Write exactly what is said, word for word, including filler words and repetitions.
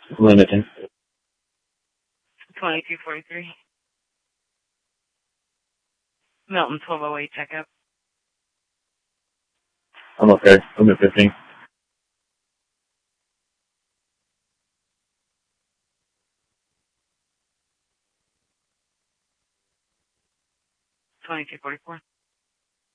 Limited. twenty-two forty-three. Milton, twelve oh eight, checkup. I'm okay. I'm at fifteen. twenty-two forty-four.